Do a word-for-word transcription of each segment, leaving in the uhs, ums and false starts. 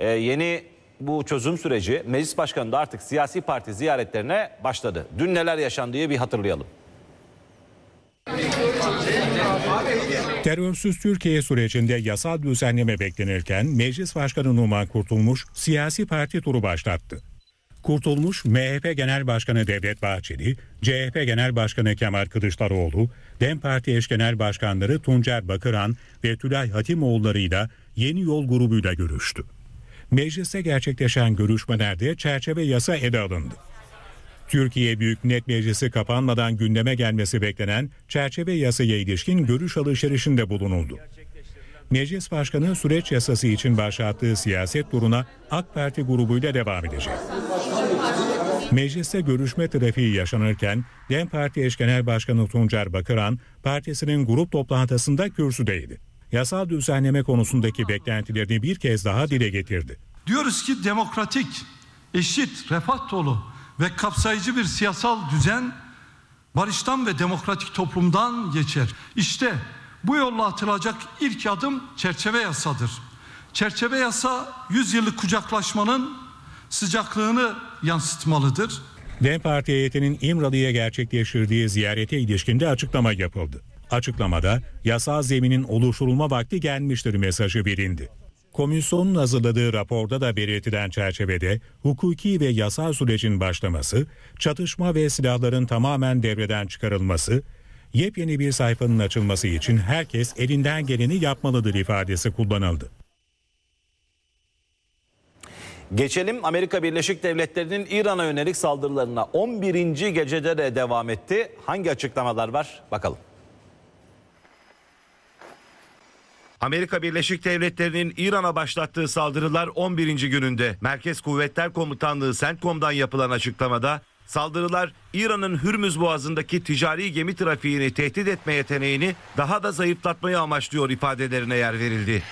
Ee, yeni bu çözüm süreci meclis başkanı da artık siyasi parti ziyaretlerine başladı. Dün neler yaşandığı bir hatırlayalım. Terörsüz Türkiye sürecinde yasal düzenleme beklenirken Meclis Başkanı Numan Kurtulmuş siyasi parti turu başlattı. Kurtulmuş, M H P Genel Başkanı Devlet Bahçeli, C H P Genel Başkanı Kemal Kılıçdaroğlu, DEM Parti eş genel başkanları Tuncer Bakıran ve Tülay Hatimoğulları'yla Yeni Yol grubuyla görüştü. Mecliste gerçekleşen görüşmelerde çerçeve yasa ele alındı. Türkiye Büyük Millet Meclisi kapanmadan gündeme gelmesi beklenen çerçeve yasaya ilişkin görüş alışverişinde bulunuldu. Meclis Başkanı süreç yasası için başlattığı siyaset turuna AK Parti grubuyla devam edecek. Mecliste görüşme trafiği yaşanırken DEM Parti eş genel başkanı Tuncer Bakıran partisinin grup toplantısında kürsüdeydi. Yasal düzenleme konusundaki beklentilerini bir kez daha dile getirdi. Diyoruz ki demokratik, eşit, refah dolu ve kapsayıcı bir siyasal düzen barıştan ve demokratik toplumdan geçer. İşte bu yolla atılacak ilk adım çerçeve yasadır. Çerçeve yasa yüz yıllık kucaklaşmanın sıcaklığını yansıtmalıdır. DEM Parti heyetinin İmralı'ya gerçekleştirdiği ziyarete ilişkinde açıklama yapıldı. Açıklamada yasal zeminin oluşturulma vakti gelmiştir mesajı verildi. Komisyonun hazırladığı raporda da belirtilen çerçevede hukuki ve yasal sürecin başlaması, çatışma ve silahların tamamen devreden çıkarılması, yepyeni bir sayfanın açılması için herkes elinden geleni yapmalıdır ifadesi kullanıldı. Geçelim Amerika Birleşik Devletleri'nin İran'a yönelik saldırılarına. on birinci gecede de devam etti. Hangi açıklamalar var? Bakalım. Amerika Birleşik Devletleri'nin İran'a başlattığı saldırılar on birinci gününde. Merkez Kuvvetler Komutanlığı CENTCOM'dan yapılan açıklamada saldırılar İran'ın Hürmüz Boğazı'ndaki ticari gemi trafiğini tehdit etme yeteneğini daha da zayıflatmayı amaçlıyor ifadelerine yer verildi.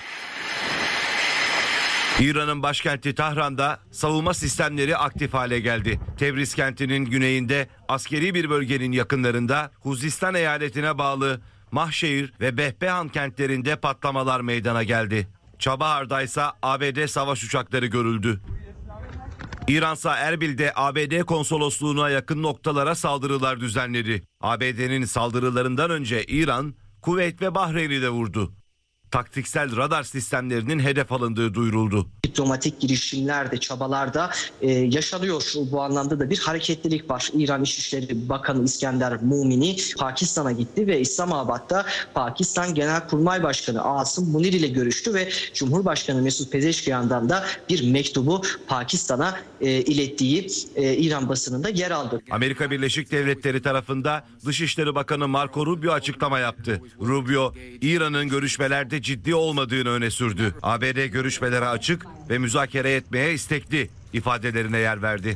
İran'ın başkenti Tahran'da savunma sistemleri aktif hale geldi. Tebriz kentinin güneyinde askeri bir bölgenin yakınlarında Huzistan eyaletine bağlı Mahşehir ve Behbehan kentlerinde patlamalar meydana geldi. Çabahar'da ise A B D savaş uçakları görüldü. İransa Erbil'de A B D konsolosluğuna yakın noktalara saldırılar düzenledi. A B D'nin saldırılarından önce İran, Kuveyt ve Bahreyn'i de vurdu. Taktiksel radar sistemlerinin hedef alındığı duyuruldu. Diplomatik girişimlerde, çabalarda e, yaşanıyor. Bu anlamda da bir hareketlilik var. İran İçişleri Bakanı İskender Mumini Pakistan'a gitti ve İslamabad'da Pakistan Genelkurmay Başkanı Asım Munir ile görüştü ve Cumhurbaşkanı Mesut Pezeşkiyan'dan da bir mektubu Pakistan'a e, ilettiği e, İran basınında yer aldı. Amerika Birleşik Devletleri tarafında Dışişleri Bakanı Marco Rubio açıklama yaptı. Rubio, İran'ın görüşmelerde ciddi olmadığını öne sürdü. A B D görüşmelere açık ve müzakere etmeye istekli ifadelerine yer verdi.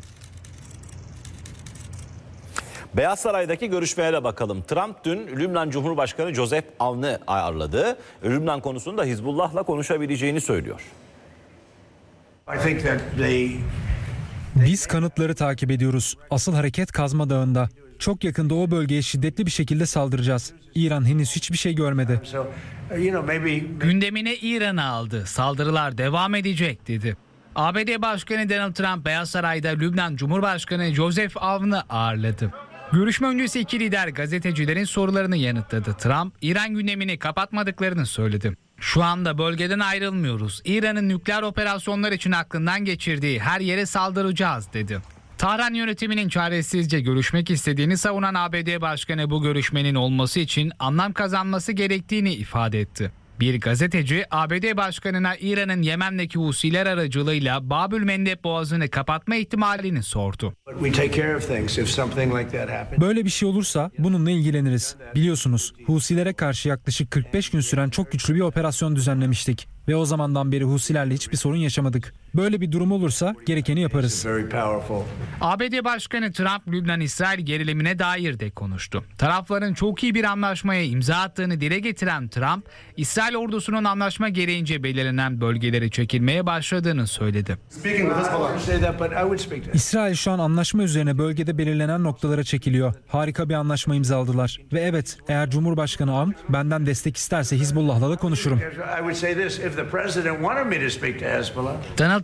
Beyaz Saray'daki görüşmelere bakalım. Trump dün Lübnan Cumhurbaşkanı Joseph Aoun'ı ağırladı. Lübnan konusunda Hizbullah'la konuşabileceğini söylüyor. Biz kanıtları takip ediyoruz. Asıl hareket Kazma Dağı'nda. Çok yakında o bölgeye şiddetli bir şekilde saldıracağız. İran henüz hiçbir şey görmedi. Gündemine İran'ı aldı. Saldırılar devam edecek dedi. A B D Başkanı Donald Trump Beyaz Saray'da Lübnan Cumhurbaşkanı Joseph Aoun'ı ağırladı. Görüşme öncesi iki lider gazetecilerin sorularını yanıtladı. Trump, İran gündemini kapatmadıklarını söyledi. Şu anda bölgeden ayrılmıyoruz. İran'ın nükleer operasyonlar için aklından geçirdiği her yere saldıracağız dedi. Tahran yönetiminin çaresizce görüşmek istediğini savunan A B D Başkanı bu görüşmenin olması için anlam kazanması gerektiğini ifade etti. Bir gazeteci A B D Başkanı'na İran'ın Yemen'deki Husiler aracılığıyla Babül Mendeb Boğazı'nı kapatma ihtimalini sordu. Böyle bir şey olursa bununla ilgileniriz. Biliyorsunuz Husilere karşı yaklaşık kırk beş gün süren çok güçlü bir operasyon düzenlemiştik. Ve o zamandan beri Husilerle hiçbir sorun yaşamadık. Böyle bir durum olursa gerekeni yaparız. A B D Başkanı Trump, Lübnan-İsrail gerilimine dair de konuştu. Tarafların çok iyi bir anlaşmaya imza attığını dile getiren Trump, İsrail ordusunun anlaşma gereğince belirlenen bölgelere çekilmeye başladığını söyledi. İsrail şu an anlaşma üzerine bölgede belirlenen noktalara çekiliyor. Harika bir anlaşma imzaladılar. Ve evet, eğer Cumhurbaşkanı Aoun benden destek isterse Hizbullah'la da konuşurum. Donald